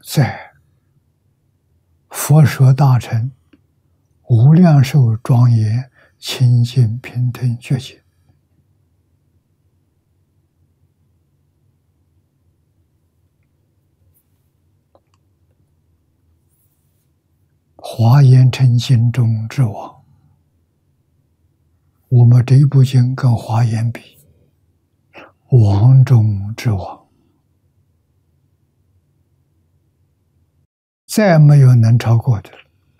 在佛说大乘无量寿庄严清净平等觉境，华严称经中之王。我们这一部经跟华严比，王中之王，再没有能超过的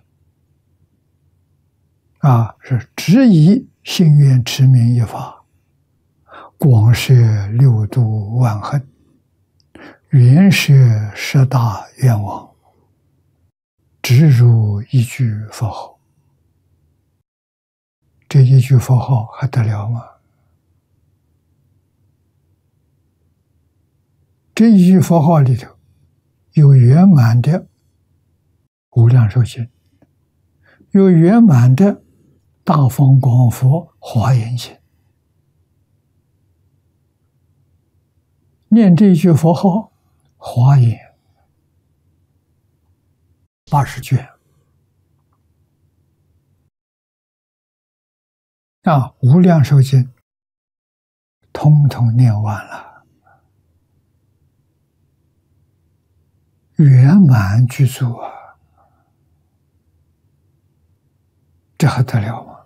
了。是只以信愿持名一法，广摄六度万恨，圆摄十大愿望，直入一句佛号。这一句佛号还得了吗？这一句佛号里头有圆满的无量寿经，有圆满的大方广佛华严经。念这一句佛号，华严80卷无量寿经通通念完了，圆满具足啊！这还得了吗？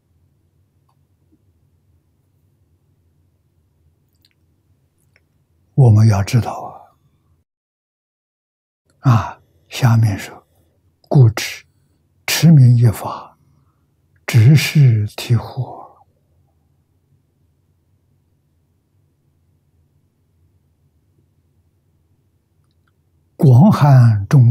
我们要知道下面说，故知持名一法，直是醍醐。广含众